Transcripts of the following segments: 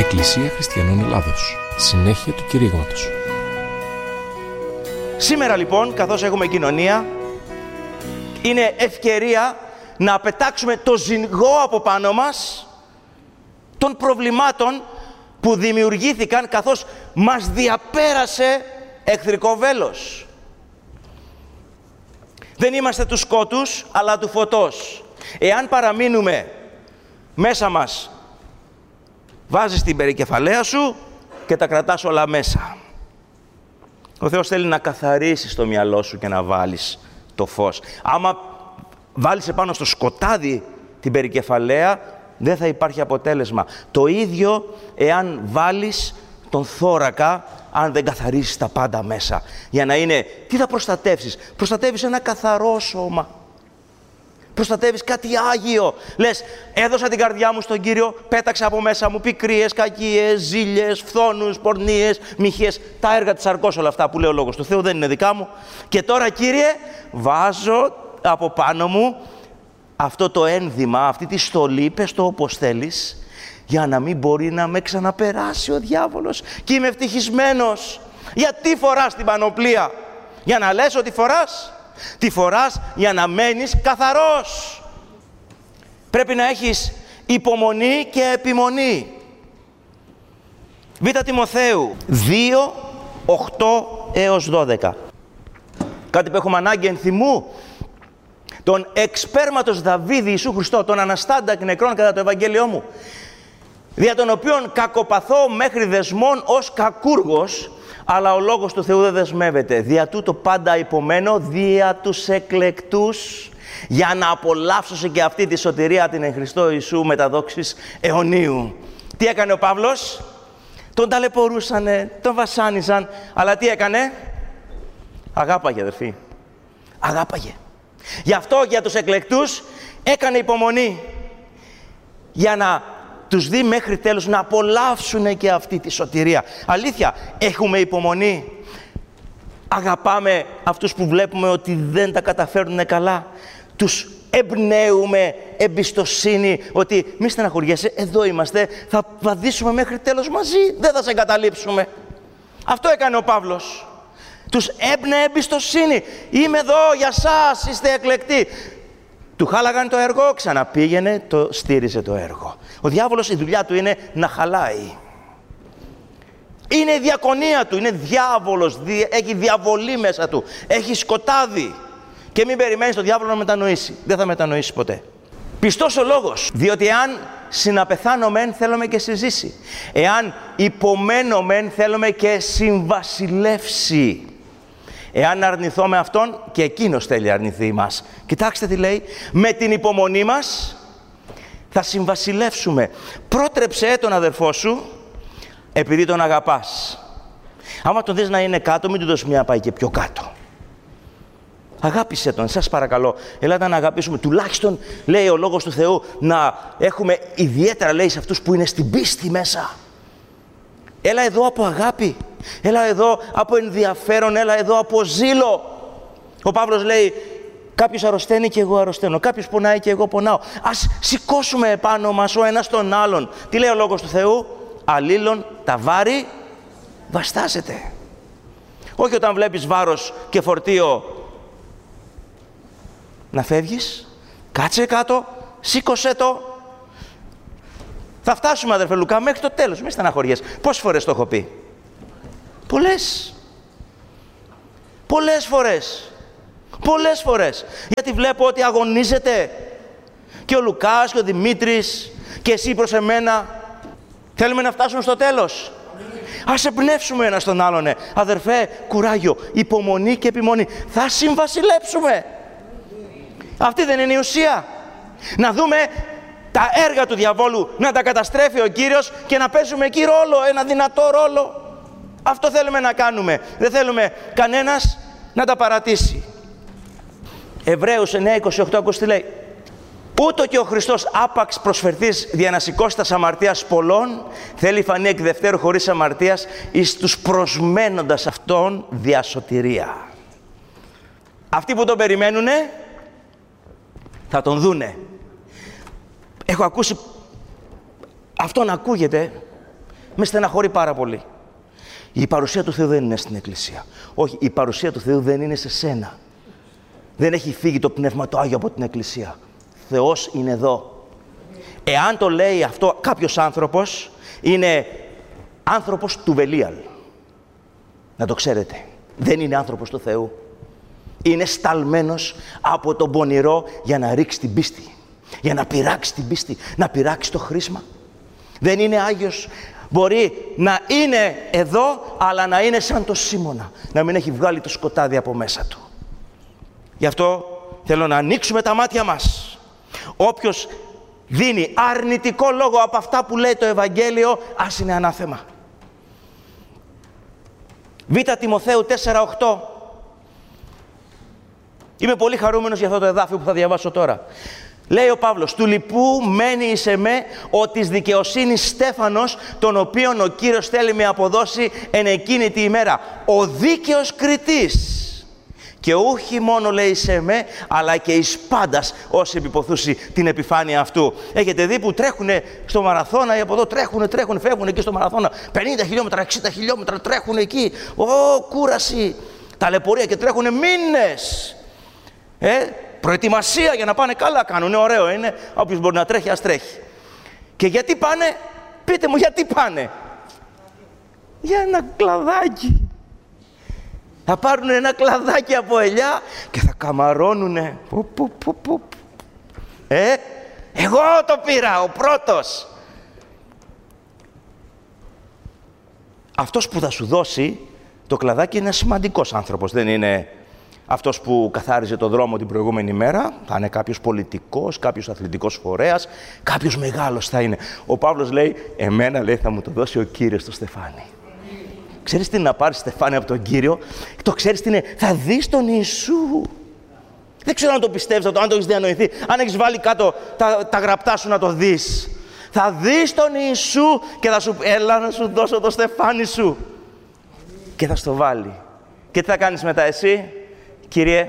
Εκκλησία Χριστιανών Ελλάδος. Συνέχεια του κηρύγματος. Σήμερα λοιπόν, καθώς έχουμε κοινωνία, είναι ευκαιρία να πετάξουμε το ζυγό από πάνω μας των προβλημάτων που δημιουργήθηκαν καθώς μας διαπέρασε εχθρικό βέλος. Δεν είμαστε του σκότους, αλλά του φωτός. Εάν παραμείνουμε μέσα μας, βάζεις την περικεφαλαία σου και τα κρατάς όλα μέσα. Ο Θεός θέλει να καθαρίσεις το μυαλό σου και να βάλεις το φως. Άμα βάλεις επάνω στο σκοτάδι την περικεφαλαία, δεν θα υπάρχει αποτέλεσμα. Το ίδιο εάν βάλεις τον θώρακα, αν δεν καθαρίσεις τα πάντα μέσα. Για να είναι, τι θα προστατεύσεις? Προστατεύεις ένα καθαρό σώμα. Προστατεύεις κάτι άγιο. Λες, έδωσα την καρδιά μου στον Κύριο, πέταξα από μέσα μου πικρίες, κακίες, ζήλιες, φθόνους, πορνίες, μοιχείες. Τα έργα της αρκός όλα αυτά που λέει ο Λόγος του Θεού δεν είναι δικά μου. Και τώρα, Κύριε, βάζω από πάνω μου αυτό το ένδυμα, αυτή τη στολή, πες το όπως θέλεις, για να μην μπορεί να με ξαναπεράσει ο διάβολος. Και είμαι ευτυχισμένος. Γιατί φοράς την πανοπλία? Για να λες ότι φοράς? Τη φοράς για να μένεις καθαρός. Πρέπει να έχεις υπομονή και επιμονή. Β' Τιμοθέου 2, 8 έως 12. Κάτι που έχουμε ανάγκη ενθυμού. Τον εξπέρματος Δαβίδ Ιησού Χριστό, τον αναστάντα εκ νεκρών κατά το Ευαγγέλιό μου, δια τον οποίον κακοπαθώ μέχρι δεσμών ως κακούργος, αλλά ο Λόγος του Θεού δεν δεσμεύεται. Δια τούτο πάντα υπομένω, δια τους εκλεκτούς, για να απολαύσω και αυτή τη σωτηρία την εν Χριστώ Ιησού μεταδόξης αιωνίου. Τι έκανε ο Παύλος? Τον ταλαιπωρούσανε, τον βασάνιζαν, αλλά τι έκανε? Αγάπαγε, αδερφοί. Αγάπαγε. Γι' αυτό για τους εκλεκτούς έκανε υπομονή, για να τους δει μέχρι τέλους, να απολαύσουν και αυτή τη σωτηρία. Αλήθεια, έχουμε υπομονή? Αγαπάμε αυτούς που βλέπουμε ότι δεν τα καταφέρνουν καλά? Τους εμπνέουμε εμπιστοσύνη ότι μη στεναχωριέσαι, εδώ είμαστε, θα βαδίσουμε μέχρι τέλος μαζί, δεν θα σε εγκαταλείψουμε. Αυτό έκανε ο Παύλος. Τους έμπνεε εμπιστοσύνη. Είμαι εδώ για σας, είστε εκλεκτοί. Του χάλαγαν το έργο, ξαναπήγαινε, το στήριζε το έργο. Ο διάβολος, η δουλειά του είναι να χαλάει. Είναι η διακονία του, είναι διάβολος, έχει διαβολή μέσα του, έχει σκοτάδι. Και μην περιμένεις τον διάβολο να μετανοήσει. Δεν θα μετανοήσει ποτέ. Πιστός ο λόγος, διότι εάν συναπεθάνω μεν, θέλουμε και συζήσει. Εάν υπομένω μεν, θέλουμε και συμβασιλεύσει. Εάν αρνηθώ με Αυτόν, και Εκείνος θέλει αρνηθεί μας. Κοιτάξτε τι λέει, με την υπομονή μας θα συμβασιλεύσουμε. Πρότρεψε τον αδερφό σου, επειδή τον αγαπάς. Άμα τον δεις να είναι κάτω, μην του δώσεις μια να πάει και πιο κάτω. Αγάπησε τον, σας παρακαλώ. Ελάτε να αγαπήσουμε. Τουλάχιστον, λέει ο Λόγος του Θεού, να έχουμε ιδιαίτερα, λέει, σε αυτούς που είναι στην πίστη μέσα. Έλα εδώ από αγάπη. Έλα εδώ από ενδιαφέρον. Έλα εδώ από ζήλο. Ο Παύλος λέει, κάποιος αρρωσταίνει και εγώ αρρωσταίνω. Κάποιος πονάει και εγώ πονάω. Ας σηκώσουμε επάνω μας ο ένας τον άλλον. Τι λέει ο Λόγος του Θεού? Αλλήλων τα βάρη βαστάζετε. Όχι όταν βλέπεις βάρος και φορτίο να φεύγεις. Κάτσε κάτω, σήκωσέ το. Θα φτάσουμε, αδερφέ Λουκά, μέχρι το τέλος. Μη στεναχωριέσαι. Πόσες φορές το έχω πει? Πολλές. Πολλές φορές. Πολλές φορές. Γιατί βλέπω ότι αγωνίζεται και ο Λουκάς και ο Δημήτρης και εσύ προς εμένα. Θέλουμε να φτάσουμε στο τέλος. Ας εμπνεύσουμε ένας τον άλλον. Αδερφέ, κουράγιο, υπομονή και επιμονή. Θα συμβασιλέψουμε. Αυτή δεν είναι η ουσία? Να δούμε τα έργα του διαβόλου, να τα καταστρέφει ο Κύριος και να παίζουμε εκεί ρόλο, ένα δυνατό ρόλο. Αυτό θέλουμε να κάνουμε. Δεν θέλουμε κανένας να τα παρατήσει. Εβραίους 9:28, ακούς τι λέει. Ούτω και ο Χριστός άπαξ προσφερθείς δια να σηκώσει τας αμαρτίας πολλών, θέλει φανεί εκ δευτέρου χωρίς αμαρτίας εις τους προσμένοντας αυτόν δια σωτηρία. Αυτοί που τον περιμένουνε θα τον δούνε. Έχω ακούσει αυτό να ακούγεται Με στεναχωρεί πάρα πολύ. Η παρουσία του Θεού δεν είναι στην Εκκλησία. Όχι, η παρουσία του Θεού δεν είναι σε σένα. Δεν έχει φύγει το Πνεύμα το Άγιο από την Εκκλησία. Θεός είναι εδώ. Εάν το λέει αυτό κάποιος άνθρωπος, είναι άνθρωπος του Βελίαλ. Να το ξέρετε. Δεν είναι άνθρωπος του Θεού. Είναι σταλμένος από τον πονηρό για να ρίξει την πίστη. Για να πειράξει την πίστη. Να πειράξει το χρήσμα. Δεν είναι Άγιος. Μπορεί να είναι εδώ, αλλά να είναι σαν το Σίμωνα. Να μην έχει βγάλει το σκοτάδι από μέσα του. Γι' αυτό θέλω να ανοίξουμε τα μάτια μας. Όποιος δίνει αρνητικό λόγο από αυτά που λέει το Ευαγγέλιο, ας είναι ανάθεμα. Β' Τιμοθέου 4:8. Είμαι πολύ χαρούμενος για αυτό το εδάφιο που θα διαβάσω τώρα. Λέει ο Παύλος, του λοιπού μένει εις εμέ ο της δικαιοσύνης Στέφανος, τον οποίον ο Κύριος θέλει με αποδώσει εν εκείνη τη ημέρα. Ο δίκαιος κριτής. Και όχι μόνο λέει σε εμέ, αλλά και εις πάντας όσοι επιποθούσι την επιφάνεια αυτού. Έχετε δει που τρέχουνε στο μαραθώνα, από εδώ τρέχουνε, φεύγουν εκεί στο μαραθώνα. 50 χιλιόμετρα, 60 χιλιόμετρα τρέχουν εκεί. Κούραση, ταλαιπωρία και τρέχουνε μήνες. Προετοιμασία για να πάνε καλά κάνουνε, ωραίο είναι. Όποιος μπορεί να τρέχει, ας τρέχει. Και γιατί πάνε, πείτε μου γιατί πάνε. Για ένα κλαδάκι. Θα πάρουν ένα κλαδάκι από ελιά και θα καμαρώνουνε. Εγώ το πήρα, ο πρώτος. Αυτός που θα σου δώσει το κλαδάκι είναι σημαντικός άνθρωπος. Δεν είναι αυτός που καθάριζε το δρόμο την προηγούμενη μέρα. Θα είναι κάποιος πολιτικός, κάποιος αθλητικός φορέας, κάποιος μεγάλος θα είναι. Ο Παύλος λέει, εμένα λέει θα μου το δώσει ο Κύριος το στεφάνι. Ξέρεις τι είναι να πάρεις στεφάνι από τον Κύριο? Το ξέρεις τι είναι? Θα δεις τον Ιησού. Δεν ξέρω αν το πιστεύεις, αν το έχεις διανοηθεί. Αν έχεις βάλει κάτω τα γραπτά σου να το δεις. Θα δεις τον Ιησού και θα σου έλα να σου δώσω το στεφάνι σου. Και θα στο βάλει. Και τι θα κάνεις μετά εσύ? Κύριε,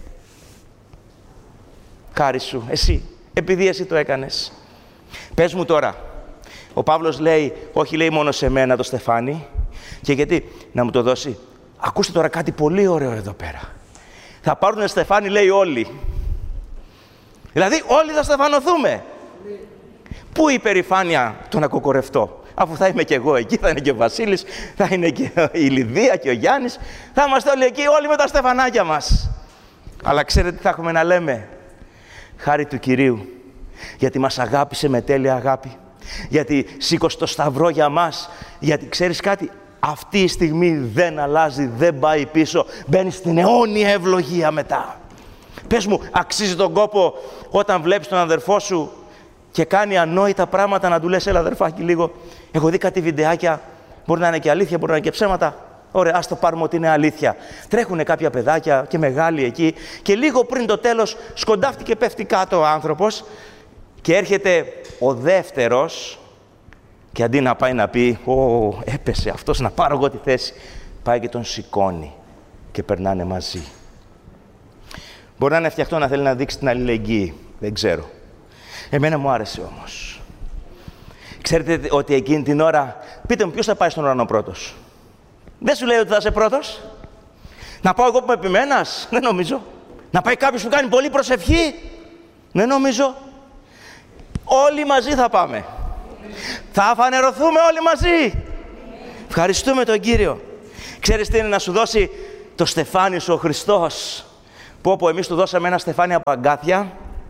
χάρη σου, εσύ, επειδή εσύ το έκανες. Πες μου τώρα, ο Παύλος λέει, όχι λέει μόνο σε μένα το στεφάνι. Και γιατί να μου το δώσει? Ακούστε τώρα κάτι πολύ ωραίο εδώ πέρα. Θα πάρουν στεφάνι, λέει όλοι. Δηλαδή όλοι θα στεφανωθούμε. Πού η περηφάνεια το να κοκορευτώ? Αφού θα είμαι και εγώ εκεί, θα είναι και ο Βασίλης, θα είναι και η Λιδία και ο Γιάννης. Θα είμαστε όλοι εκεί, όλοι με τα στεφανάκια μας. Αλλά ξέρετε τι θα έχουμε να λέμε? Χάρη του Κυρίου. Γιατί μας αγάπησε με τέλεια αγάπη. Γιατί σήκωσε το σταυρό για μας. Γιατί ξέρεις κάτι? Αυτή η στιγμή δεν αλλάζει, δεν πάει πίσω. Μπαίνει στην αιώνια ευλογία μετά. Πες μου, αξίζει τον κόπο όταν βλέπεις τον αδερφό σου και κάνει ανόητα πράγματα να του λες, έλα αδερφάκι λίγο? Έχω δει κάτι βιντεάκια, μπορεί να είναι και αλήθεια, μπορεί να είναι και ψέματα. Ωραία, ας το πάρουμε ότι είναι αλήθεια. Τρέχουνε κάποια παιδάκια και μεγάλοι εκεί και λίγο πριν το τέλος σκοντάφτει και πέφτει κάτω ο άνθρωπος και έρχεται ο δεύτερος και αντί να πάει να πει έπεσε αυτός, να πάρω εγώ τη θέση, πάει και τον σηκώνει και περνάνε μαζί. Μπορεί να είναι φτιαχτό να θέλει να δείξει την αλληλεγγύη, δεν ξέρω. Εμένα μου άρεσε όμως. Ξέρετε ότι εκείνη την ώρα, πείτε μου ποιος θα πάει στον ουρανό πρώτος? Δεν σου λέει ότι θα είσαι πρώτος. Να πάω εγώ που με επιμένας? Δεν νομίζω. Να πάει κάποιος που κάνει πολύ προσευχή? Δεν νομίζω. Όλοι μαζί θα πάμε. Θα φανερωθούμε όλοι μαζί. Ευχαριστούμε τον Κύριο. Ξέρεις τι είναι να σου δώσει το στεφάνι σου ο Χριστός? Πω εμείς του δώσαμε ένα στεφάνι από αγκάθια.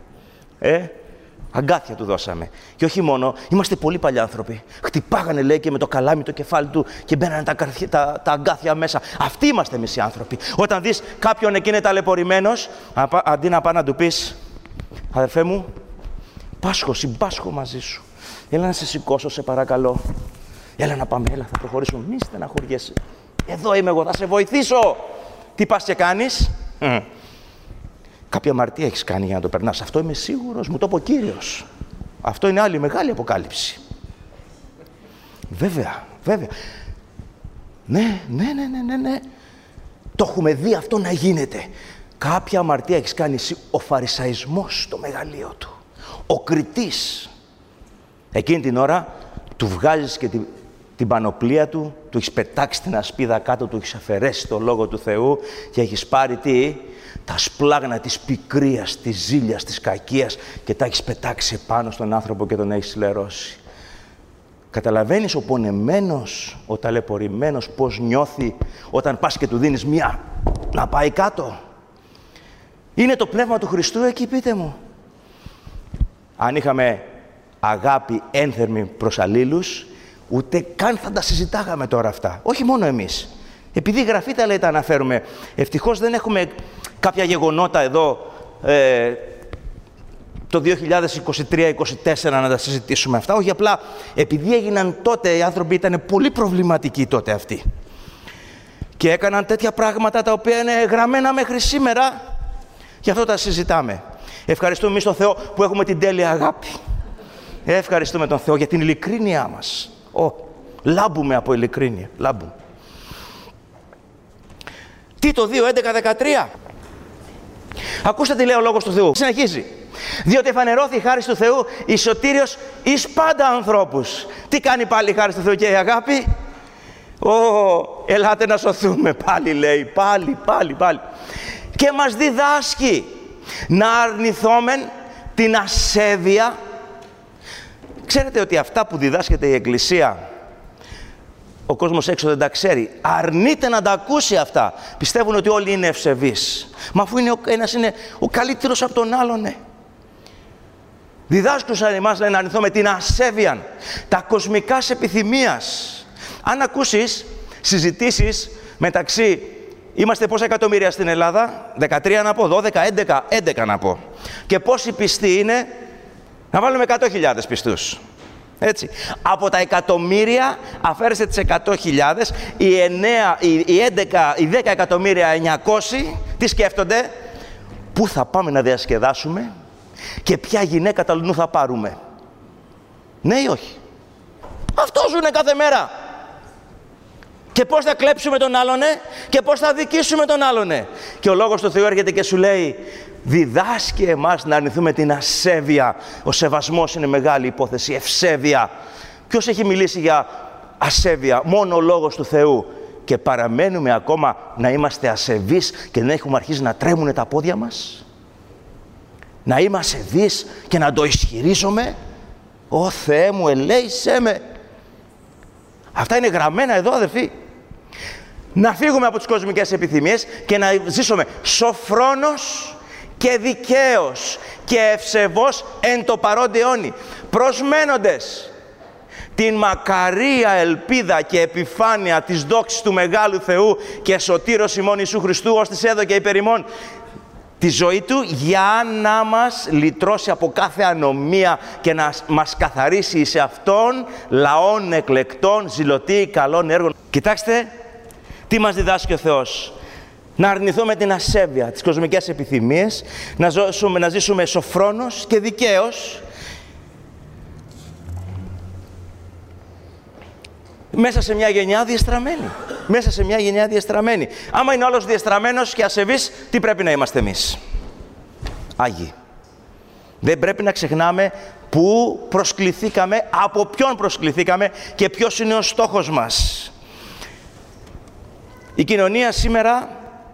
Αγκάθια του δώσαμε. Και όχι μόνο, είμαστε πολύ παλιά άνθρωποι. Χτυπάγανε λέει και με το καλάμι το κεφάλι του και μπαίνανε τα αγκάθια μέσα. Αυτοί είμαστε εμείς οι άνθρωποι. Όταν δεις κάποιον εκεί είναι ταλαιπωρημένος, αντί να πάει να του πεις, αδερφέ μου, συμπάσχω μαζί σου. Έλα να σε σηκώσω, σε παρακαλώ. Έλα να πάμε, έλα, θα προχωρήσουμε. Μη στεναχωριέσαι. Εδώ είμαι εγώ, θα σε βοηθήσω. Τι πας και κάνεις? Κάποια αμαρτία έχεις κάνει για να το περνάς. Αυτό είμαι σίγουρος, μου το είπε ο Κύριος. Αυτό είναι άλλη μεγάλη αποκάλυψη. Βέβαια. Ναι. Το έχουμε δει αυτό να γίνεται. Κάποια αμαρτία έχεις κάνει εσύ. Ο φαρισαϊσμός, το μεγαλείο του. Ο κριτής. Εκείνη την ώρα του βγάζεις και την πανοπλία του, του έχεις πετάξει την ασπίδα κάτω, του έχεις αφαιρέσει το Λόγο του Θεού και έχεις πάρει τι? Τα σπλάγνα της πικρίας, της ζήλιας, της κακίας και τα έχεις πετάξει πάνω στον άνθρωπο και τον έχεις λερώσει. Καταλαβαίνεις ο πονεμένος, ο ταλαιπωρημένος πώς νιώθει όταν πας και του δίνεις μία να πάει κάτω. Είναι το πνεύμα του Χριστού εκεί, πείτε μου. Αν είχαμε αγάπη ένθερμη προς αλλήλους, ούτε καν θα τα συζητάγαμε τώρα αυτά. Όχι μόνο εμείς. Επειδή η Γραφή τα λέει, τα αναφέρουμε. Ευτυχώς δεν έχουμε κάποια γεγονότα εδώ το 2023-2024 να τα συζητήσουμε αυτά. Όχι, απλά επειδή έγιναν τότε, οι άνθρωποι ήταν πολύ προβληματικοί τότε αυτοί. Και έκαναν τέτοια πράγματα τα οποία είναι γραμμένα μέχρι σήμερα. Γι' αυτό τα συζητάμε. Ευχαριστούμε εμείς τον Θεό που έχουμε την τέλεια αγάπη. Ευχαριστούμε τον Θεό για την ειλικρίνειά μας. Λάμπουμε από ειλικρίνεια. Λάμπουμε. Τίτο 2:11-13. Ακούστε τι λέει ο Λόγος του Θεού. Συνεχίζει. Διότι εφανερώθη η χάρις του Θεού εις σωτήριος εις πάντα ανθρώπους. Τι κάνει πάλι η χάρις του Θεού και η αγάπη? Ελάτε να σωθούμε πάλι, λέει. Πάλι. Και μας διδάσκει να αρνηθόμεν την ασέβεια. Ξέρετε ότι αυτά που διδάσκεται η Εκκλησία, ο κόσμος έξω δεν τα ξέρει. Αρνείται να τα ακούσει αυτά. Πιστεύουν ότι όλοι είναι ευσεβείς. Μα αφού ένας είναι ο καλύτερος από τον άλλον, ναι. Διδάσκουσαν εμάς να αρνηθούμε την ασέβεια, τα κοσμικά επιθυμίας. Αν ακούσεις συζητήσεις μεταξύ, είμαστε πόσα εκατομμύρια στην Ελλάδα? 13 να πω, 12, 11 να πω. Και πόσοι πιστοί είναι? Να βάλουμε 100.000 πιστούς. Έτσι. Από τα εκατομμύρια αφαίρεστε τις 100.000, οι 10 εκατομμύρια 900 τι σκέφτονται? Πού θα πάμε να διασκεδάσουμε και ποια γυναίκα τα λουνού θα πάρουμε? Ναι ή όχι? Αυτό ζουνε κάθε μέρα. Και πώς θα κλέψουμε τον άλλονε και πώς θα δικήσουμε τον άλλονε. Και ο Λόγος του Θεού έρχεται και σου λέει, διδάσκει εμάς να αρνηθούμε την ασέβεια. Ο σεβασμός είναι μεγάλη υπόθεση, ευσέβεια. Ποιος έχει μιλήσει για ασέβεια? Μόνο ο Λόγος του Θεού. Και παραμένουμε ακόμα να είμαστε ασεβείς και να έχουμε αρχίσει να τρέμουν τα πόδια μας. Να είμαι ασεβής και να το ισχυρίζομαι. Ω Θεέ μου, ελέησέ με. Αυτά είναι γραμμένα εδώ, αδερφοί. Να φύγουμε από τις κοσμικές επιθυμίες και να ζήσουμε σοφρόνος και δικαίος και ευσεβώς εν το παρόντι αιώνι, προσμένοντες την μακαρία ελπίδα και επιφάνεια της δόξης του Μεγάλου Θεού και σωτήρος ημών Ιησού Χριστού, ως της έδωκε υπερ ημών τη ζωή Του, για να μας λυτρώσει από κάθε ανομία και να μας καθαρίσει σε Αυτόν λαών εκλεκτών, ζηλωτοί, καλών έργων. Κοιτάξτε τι μας διδάσκει ο Θεός. Να αρνηθούμε την ασέβεια, τις κοσμικές επιθυμίες, να ζήσουμε σοφρόνος και δικαίος, μέσα σε μια γενιά διεστραμμένη. Μέσα σε μια γενιά διεστραμμένη. Άμα είναι όλος διεστραμμένος και ασεβής, τι πρέπει να είμαστε εμείς? Άγιοι. Δεν πρέπει να ξεχνάμε πού προσκληθήκαμε, από ποιον προσκληθήκαμε και ποιος είναι ο στόχος μας. Η κοινωνία σήμερα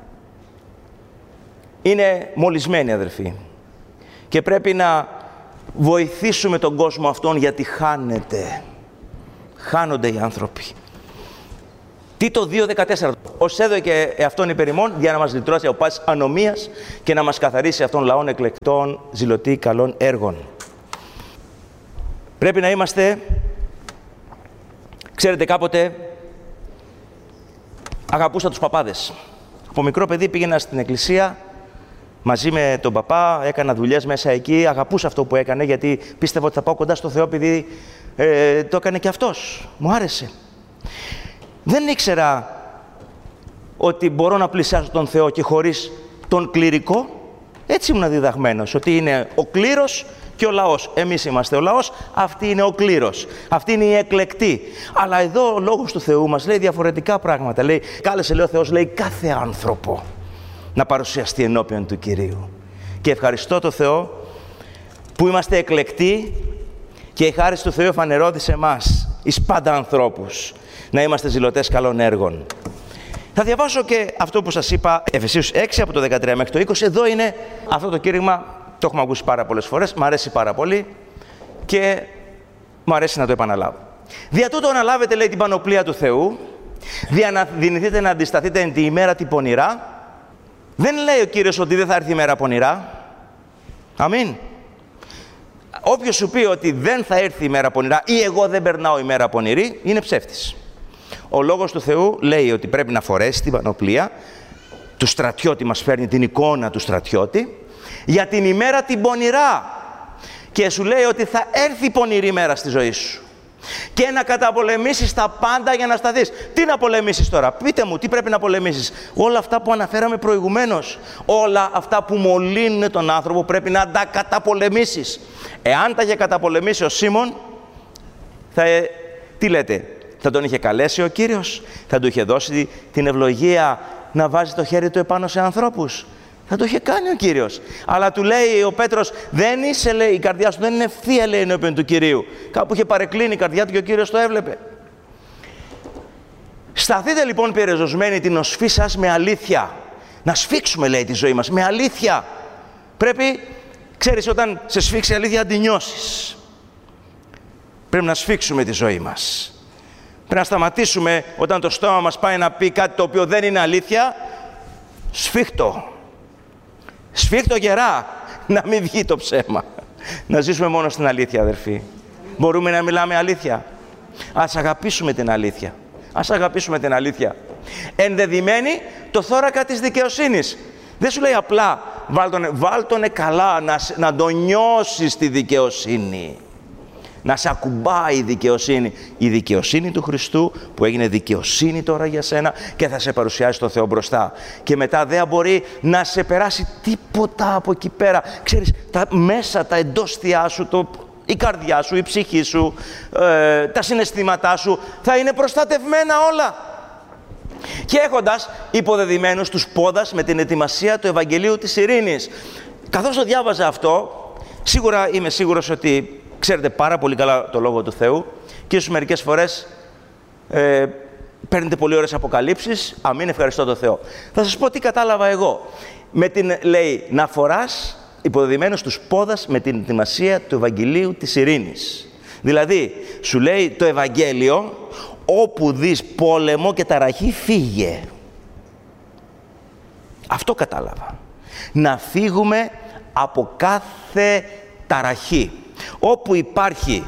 είναι μολυσμένη, αδερφοί. Και πρέπει να βοηθήσουμε τον κόσμο αυτόν, γιατί χάνεται. Χάνονται οι άνθρωποι. Τίτο 2:14. Ως έδωκε εαυτόν υπερ ημών, για να μας λυτρώσει από πάσης ανομίας και να μας καθαρίσει αυτών λαών εκλεκτών, ζηλωτοί, καλών έργων. Πρέπει να είμαστε, ξέρετε, κάποτε αγαπούσα τους παπάδες. Από μικρό παιδί πήγαινα στην εκκλησία μαζί με τον παπά, έκανα δουλειές μέσα εκεί, αγαπούσα αυτό που έκανε, γιατί πίστευα ότι θα πάω κοντά στο Θεό, επειδή το έκανε και αυτός. Μου άρεσε. Δεν ήξερα ότι μπορώ να πλησιάσω τον Θεό και χωρίς τον κληρικό. Έτσι ήμουν διδαγμένος, ότι είναι ο κλήρος και ο λαός. Εμείς είμαστε ο λαός, αυτή είναι ο κλήρος. Αυτή είναι η εκλεκτή. Αλλά εδώ ο Λόγος του Θεού μας λέει διαφορετικά πράγματα. Λέει, κάλεσε, λέει ο Θεός, λέει, κάθε άνθρωπο να παρουσιαστεί ενώπιον του Κυρίου. Και ευχαριστώ τον Θεό που είμαστε εκλεκτοί και η χάρις του Θεού φανερώθη σε εμάς. εις πάντα ανθρώπους, να είμαστε ζηλωτές καλών έργων. Θα διαβάσω και αυτό που σας είπα, Εφεσίους 6 από το 13 μέχρι το 20. Εδώ είναι αυτό το κήρυγμα, το έχουμε ακούσει πάρα πολλές φορές, μ' αρέσει πάρα πολύ και μου αρέσει να το επαναλάβω. Δια τούτο αναλάβετε, λέει, την πανοπλία του Θεού, δυνηθείτε να αντισταθείτε εν τη ημέρα την πονηρά. Δεν λέει ο Κύριος ότι δεν θα έρθει η ημέρα πονηρά. Αμήν. Όποιος σου πει ότι δεν θα έρθει η ημέρα πονηρά ή εγώ δεν περνάω η ημέρα πονηρή, είναι ψεύτης. Ο Λόγος του Θεού λέει ότι πρέπει να φορέσει την πανοπλία του στρατιώτη, μας φέρνει την εικόνα του στρατιώτη, για την ημέρα την πονηρά. Και σου λέει ότι θα έρθει πονηρή μέρα στη ζωή σου. Και να καταπολεμήσεις τα πάντα για να σταθείς. Τι να πολεμήσεις τώρα? Πείτε μου, τι πρέπει να πολεμήσεις? Όλα αυτά που αναφέραμε προηγουμένως. Όλα αυτά που μολύνουν τον άνθρωπο πρέπει να τα καταπολεμήσεις. Εάν τα είχε καταπολεμήσει ο Σίμων, τι λέτε? Θα τον είχε καλέσει ο Κύριος? Θα του είχε δώσει την ευλογία να βάζει το χέρι του επάνω σε ανθρώπους? Θα το είχε κάνει ο Κύριος. Αλλά του λέει ο Πέτρος, δεν είσαι, λέει, η καρδιά σου δεν είναι ευθεία, λέει, ενώπιον του Κυρίου. Κάπου είχε παρεκκλίνει η καρδιά του και ο Κύριος το έβλεπε. Σταθείτε λοιπόν περιζωσμένοι την οσφή σας με αλήθεια. Να σφίξουμε, λέει, τη ζωή μας με αλήθεια. Πρέπει, ξέρεις, όταν σε σφίξει η αλήθεια, να τη νιώσεις. Πρέπει να σφίξουμε τη ζωή μας. Πρέπει να σταματήσουμε όταν το στόμα μας πάει να πει κάτι το οποίο δεν είναι αλήθεια. Σφίχτω. Σφίχτω γερά, να μην βγει το ψέμα. Να ζήσουμε μόνο στην αλήθεια, αδερφοί. Μπορούμε να μιλάμε αλήθεια? Ας αγαπήσουμε την αλήθεια. Ας αγαπήσουμε την αλήθεια. Ενδεδειμένη το θώρακα της δικαιοσύνης. Δεν σου λέει απλά βάλ τονε καλά, να το νιώσεις τη δικαιοσύνη. Να σε ακουμπάει η δικαιοσύνη. Η δικαιοσύνη του Χριστού που έγινε δικαιοσύνη τώρα για σένα και θα σε παρουσιάσει τον Θεό μπροστά. Και μετά δεν μπορεί να σε περάσει τίποτα από εκεί πέρα. Ξέρεις, τα μέσα, τα εντόστια σου, η καρδιά σου, η ψυχή σου, τα συναισθήματά σου θα είναι προστατευμένα όλα. Και έχοντας υποδεδειμένους τους πόδας με την ετοιμασία του Ευαγγελίου της Ειρήνης. Καθώς το διάβαζα αυτό, σίγουρα είμαι σίγουρος ότι ξέρετε πάρα πολύ καλά το Λόγο του Θεού και ίσως μερικές φορές παίρνετε πολύ ωραίες αποκαλύψεις. Αμήν, ευχαριστώ τον Θεό. Θα σας πω τι κατάλαβα εγώ. Λέει, να φοράς υποδεδειμένος τους πόδας με την ετοιμασία του Ευαγγελίου της Ειρήνης. Δηλαδή, σου λέει το Ευαγγέλιο, όπου δεις πόλεμο και ταραχή, φύγε. Αυτό κατάλαβα. Να φύγουμε από κάθε ταραχή. Όπου υπάρχει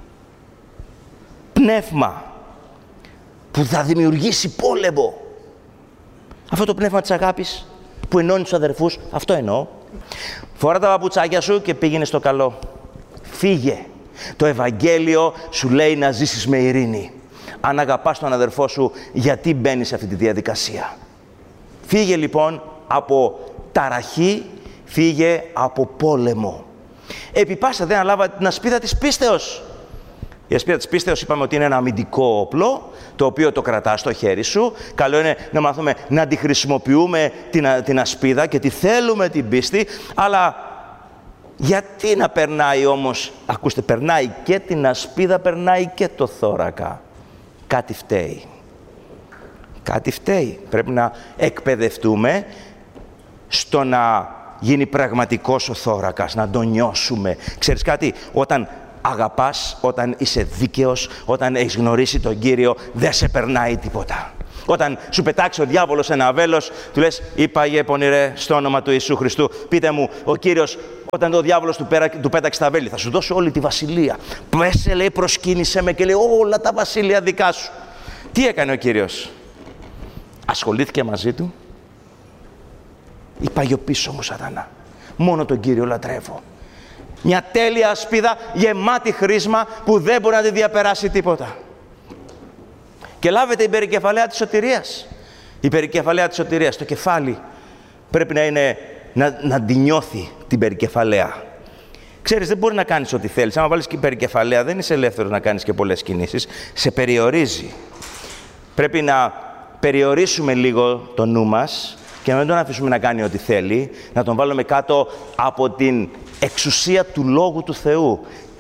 πνεύμα που θα δημιουργήσει πόλεμο, αυτό το πνεύμα της αγάπης που ενώνει τους αδερφούς, αυτό εννοώ. Φορά τα παπουτσάκια σου και πήγαινε στο καλό. Φύγε. Το Ευαγγέλιο σου λέει να ζήσεις με ειρήνη. Αν αγαπάς τον αδερφό σου, γιατί μπαίνεις σε αυτή τη διαδικασία? Φύγε λοιπόν από ταραχή, φύγε από πόλεμο. Επί πάσα δεν αναλάβατε την ασπίδα της πίστεως. Η ασπίδα της πίστεως είπαμε ότι είναι ένα αμυντικό όπλο, το οποίο το κρατάς στο χέρι σου. Καλό είναι να μάθουμε να τη χρησιμοποιούμε την ασπίδα και τη θέλουμε την πίστη, αλλά γιατί να περνάει όμως? Ακούστε, περνάει και την ασπίδα, περνάει και το θώρακα. Κάτι φταίει. Κάτι φταίει. Πρέπει να εκπαιδευτούμε στο να γίνει πραγματικός ο θώρακας, να τον νιώσουμε. Ξέρεις κάτι, όταν αγαπάς, όταν είσαι δίκαιος, όταν έχεις γνωρίσει τον Κύριο, δεν σε περνάει τίποτα. Όταν σου πετάξει ο διάβολος ένα βέλος, του λες, είπαγε πονηρέ στο όνομα του Ιησού Χριστού. Πείτε μου, ο Κύριος, όταν ο διάβολος του πέταξε τα βέλη, θα σου δώσω όλη τη βασιλεία. Πέσε, λέει, προσκύνησέ με και λέει, όλα τα βασίλεια δικά σου. Τι έκανε ο Κύριος? Ασχολήθηκε μαζί του. Είπα, πίσω μου, Σατανά. Μόνο τον Κύριο λατρεύω. Μια τέλεια ασπίδα γεμάτη χρήσμα που δεν μπορεί να τη διαπεράσει τίποτα. Και λάβετε η περικεφαλαία της σωτηρίας. Η περικεφαλαία της σωτηρίας, το κεφάλι πρέπει να είναι, να τη νιώθει την περικεφαλαία. Ξέρεις, δεν μπορεί να κάνεις ό,τι θέλεις. Άμα βάλεις και περικεφαλαία, δεν είσαι ελεύθερος να κάνεις και πολλές κινήσεις. Σε περιορίζει. Πρέπει να περιορίσουμε λίγο το νου μας και να μην τον αφήσουμε να κάνει ό,τι θέλει, να τον βάλουμε κάτω από την εξουσία του Λόγου του Θεού.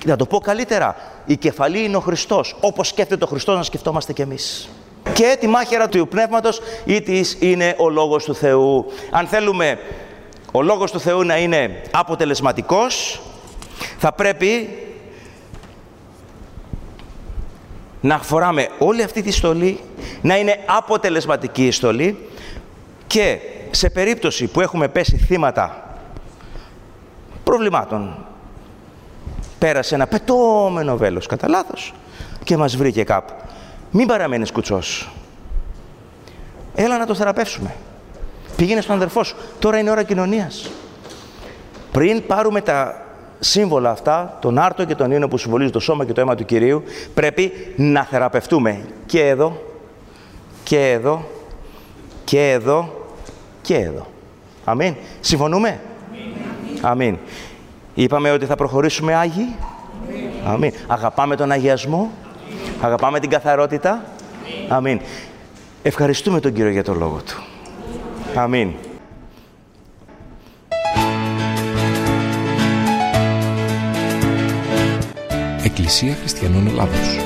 να το πω καλύτερα, η κεφαλή είναι ο Χριστός. Όπως σκέφτεται ο Χριστός, να σκεφτόμαστε κι εμείς. Και τη μάχαιρα του Πνεύματος ή της είναι ο Λόγος του Θεού. Αν θέλουμε ο Λόγος του Θεού να είναι αποτελεσματικός, θα πρέπει να φοράμε όλη αυτή τη στολή, να είναι αποτελεσματική η στολή, και σε περίπτωση που έχουμε πέσει θύματα προβλημάτων, πέρασε ένα πετώμενο βέλος κατά λάθος και μας βρήκε κάπου, μην παραμένεις κουτσός. Έλα να το θεραπεύσουμε. Πήγαινε στον αδερφό σου. Τώρα είναι ώρα κοινωνίας. Πριν πάρουμε τα σύμβολα αυτά, τον άρτο και τον ίνο που συμβολίζουν το σώμα και το αίμα του Κυρίου, πρέπει να θεραπευτούμε και εδώ, και εδώ, και εδώ, και εδώ. Αμήν. Συμφωνούμε? Αμήν. Είπαμε ότι θα προχωρήσουμε Άγιοι. Αμήν. Αγαπάμε τον αγιασμό. Αγαπάμε την καθαρότητα. Αμήν. Ευχαριστούμε τον Κύριο για τον Λόγο Του. Αμήν. Εκκλησία Χριστιανών Ελλάδος.